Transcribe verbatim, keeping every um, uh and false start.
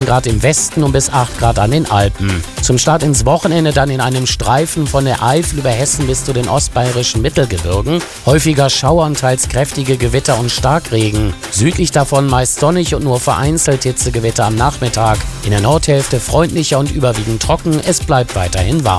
Grad im Westen und bis acht Grad an den Alpen. Zum Start ins Wochenende dann in einem Streifen von der Eifel über Hessen bis zu den ostbayerischen Mittelgebirgen. Häufiger Schauer und teils kräftige Gewitter und Starkregen. Südlich davon meist sonnig und nur vereinzelt Hitzegewitter am Nachmittag. In der Nordhälfte freundlicher und überwiegend trocken. Es bleibt weiterhin warm.